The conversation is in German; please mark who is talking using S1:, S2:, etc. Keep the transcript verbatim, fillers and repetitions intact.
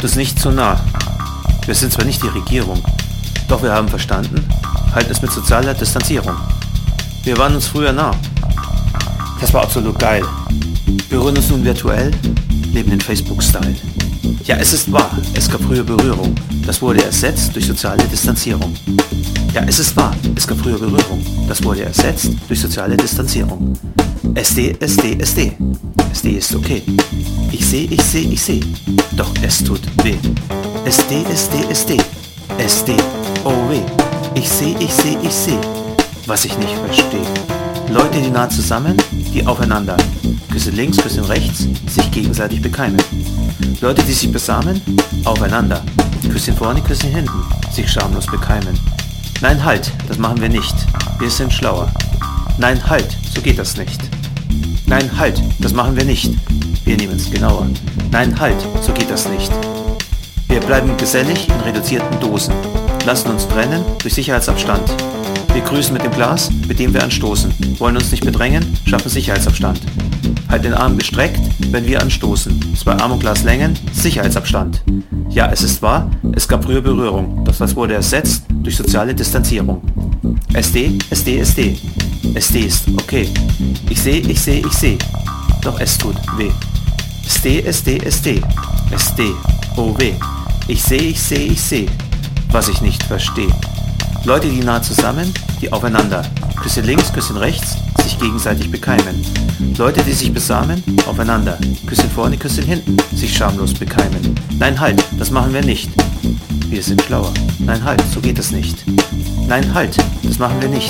S1: Kommt uns nicht zu nah. Wir sind zwar nicht die Regierung, doch wir haben verstanden, halten es mit sozialer Distanzierung. Wir waren uns früher nah. Das war absolut geil. Wir berühren uns nun virtuell, leben den Facebook-Style. Ja, es ist wahr, es gab früher Berührung. Das wurde ersetzt durch soziale Distanzierung. Ja, es ist wahr, es gab früher Berührung. Das wurde ersetzt durch soziale Distanzierung. S D, S D, S D. S D ist okay. Ich seh, ich seh, ich seh. Doch es tut weh. S D, S D, S D. S D, oh weh. Ich seh, ich seh, ich seh. Was ich nicht verstehe. Leute, die nah zusammen, die aufeinander. Küssen links, Küssen rechts, sich gegenseitig bekeimen. Leute, die sich besamen, aufeinander. Küsschen vorne, Küsschen hinten, sich schamlos bekeimen. Nein, halt, das machen wir nicht. Wir sind schlauer. Nein, halt, so geht das nicht. Nein, halt, das machen wir nicht. Wir nehmen es genauer. Nein, halt, so geht das nicht. Wir bleiben gesellig in reduzierten Dosen. Lassen uns trennen durch Sicherheitsabstand. Wir grüßen mit dem Glas, mit dem wir anstoßen. Wollen uns nicht bedrängen, schaffen Sicherheitsabstand. Halt den Arm gestreckt, wenn wir anstoßen. Zwei Arm und Glas Längen, Sicherheitsabstand. Ja, es ist wahr, es gab früher Berührung, doch das wurde ersetzt durch soziale Distanzierung. S D, S D, S D. S D ist okay. Ich seh, ich seh, ich seh. Doch es tut weh. S D, S D, S D. S D, oh weh. Ich seh, ich seh, ich seh. Was ich nicht verstehe. Leute, die nah zusammen, die aufeinander. Küsschen links, Küsschen rechts, sich gegenseitig bekeimen. Leute, die sich besamen, aufeinander. Küsschen vorne, Küsschen hinten, sich schamlos bekeimen. Nein, halt, das machen wir nicht. Wir sind schlauer. Nein, halt, so geht es nicht. Nein, halt, das machen wir nicht.